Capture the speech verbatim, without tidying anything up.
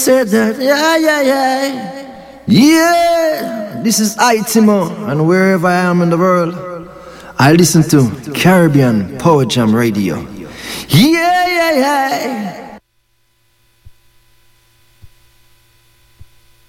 said that, yeah, yeah, yeah. Yeah, this is Itimo, and wherever I am in the world, I listen to Caribbean Power Jam Radio. Yeah, yeah, yeah.